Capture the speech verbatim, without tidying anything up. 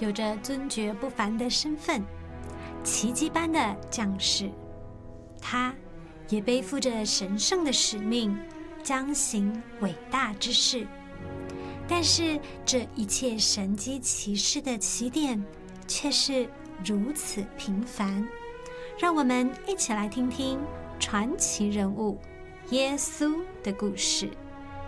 有着尊爵不凡的身份，奇迹般的降世。他也背负着神圣的使命，将行伟大之事。但是这一切神迹奇事的起点却是如此平凡。让我们一起来听听传奇人物耶稣的故事。